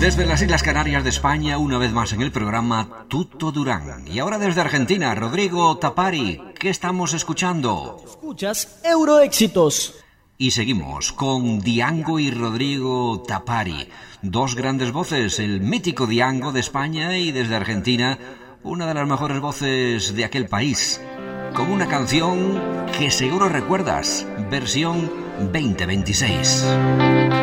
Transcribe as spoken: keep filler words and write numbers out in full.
Desde las Islas Canarias de España, una vez más en el programa Tutto Durán. Y ahora desde Argentina, Rodrigo Tapari. ¿Qué estamos escuchando? Escuchas Euroéxitos. Y seguimos con Diango y Rodrigo Tapari. Dos grandes voces, el mítico Diango de España y desde Argentina, una de las mejores voces de aquel país. Con una canción que seguro recuerdas, versión veinte veintiséis.